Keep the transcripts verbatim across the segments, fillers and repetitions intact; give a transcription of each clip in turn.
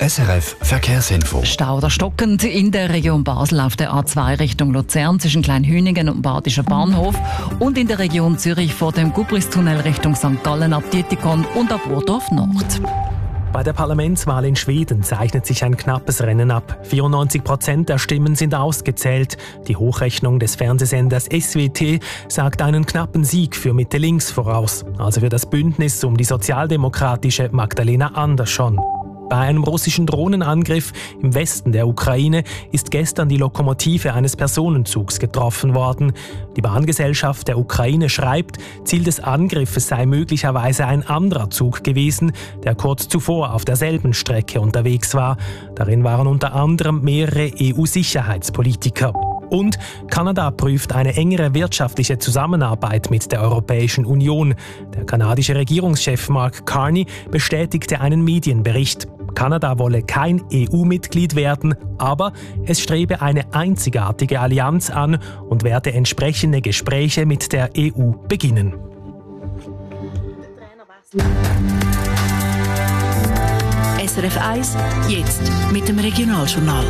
S R F Verkehrsinfo. Stau oder stockend in der Region Basel auf der A zwei Richtung Luzern zwischen Kleinhüningen und Badischer Bahnhof und in der Region Zürich vor dem Gubristunnel Richtung Sankt Gallen ab Dietikon und ab Urdorf Nord. Bei der Parlamentswahl in Schweden zeichnet sich ein knappes Rennen ab. vierundneunzig Prozent der Stimmen sind ausgezählt. Die Hochrechnung des Fernsehsenders S W T sagt einen knappen Sieg für Mitte-Links voraus, also für das Bündnis um die sozialdemokratische Magdalena Andersson. Bei einem russischen Drohnenangriff im Westen der Ukraine ist gestern die Lokomotive eines Personenzugs getroffen worden. Die Bahngesellschaft der Ukraine schreibt, Ziel des Angriffes sei möglicherweise ein anderer Zug gewesen, der kurz zuvor auf derselben Strecke unterwegs war. Darin waren unter anderem mehrere E U-Sicherheitspolitiker. Und Kanada prüft eine engere wirtschaftliche Zusammenarbeit mit der Europäischen Union. Der kanadische Regierungschef Mark Carney bestätigte einen Medienbericht. Kanada wolle kein E U-Mitglied werden, aber es strebe eine einzigartige Allianz an und werde entsprechende Gespräche mit der E U beginnen. S R F eins, jetzt mit dem Regionaljournal.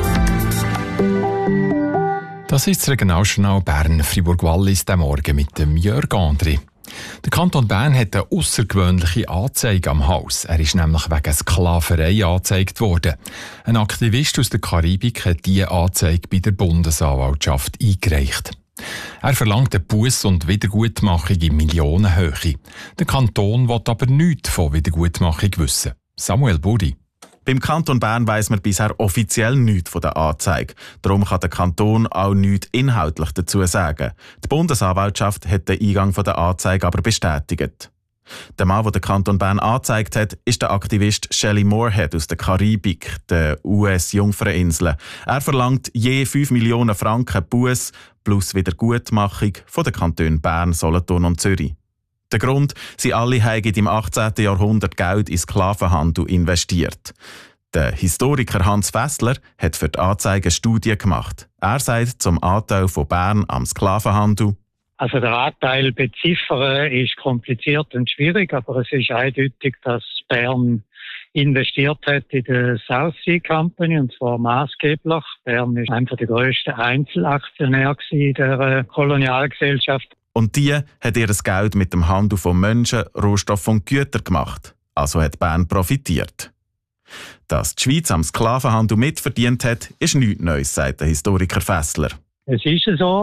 Das ist das Regionaljournal Bern-Fribourg-Wallis diesen Morgen mit dem Jörg André. Der Kanton Bern hat eine aussergewöhnliche Anzeige am Hals. Er ist nämlich wegen Sklaverei angezeigt worden. Ein Aktivist aus der Karibik hat diese Anzeige bei der Bundesanwaltschaft eingereicht. Er verlangt eine Buß- und Wiedergutmachung in Millionenhöhe. Der Kanton will aber nichts von Wiedergutmachung wissen. Samuel Budi. Beim Kanton Bern weiss man bisher offiziell nichts von der Anzeige. Darum kann der Kanton auch nichts inhaltlich dazu sagen. Die Bundesanwaltschaft hat den Eingang der Anzeige aber bestätigt. Der Mann, der den Kanton Bern angezeigt hat, ist der Aktivist Shelly Moorhead aus der Karibik, der U S-Jungferninseln. Er verlangt je fünf Millionen Franken Buß plus Wiedergutmachung von den Kantonen Bern, Solothurn und Zürich. Der Grund, sie alle haben im achtzehnten Jahrhundert Geld in Sklavenhandel investiert. Der Historiker Hans Fessler hat für die Anzeige eine Studie gemacht. Er sagt zum Anteil von Bern am Sklavenhandel: Also der Anteil beziffern ist kompliziert und schwierig, aber es ist eindeutig, dass Bern investiert hat in die South Sea Company, und zwar maßgeblich. Bern ist einer der grössten Einzelaktionäre in der Kolonialgesellschaft. Und die hat ihr das Geld mit dem Handel von Menschen, Rohstoffen und Gütern gemacht. Also hat Bern profitiert. Dass die Schweiz am Sklavenhandel mitverdient hat, ist nichts Neues, sagt der Historiker Fessler. Es ist so.